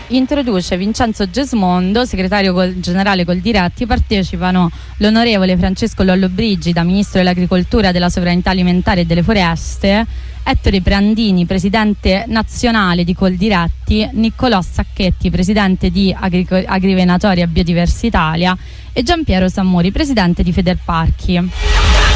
introduce Vincenzo Gesmondo, segretario generale Coldiretti. Partecipano l'onorevole Francesco Lollobrigida, ministro dell'agricoltura, della sovranità alimentare e delle foreste, Ettore Prandini, presidente nazionale di Coldiretti, Niccolò Sacchetti, presidente di Agrivenatoria Biodiversitalia, e Giampiero Sammuri, presidente di Federparchi.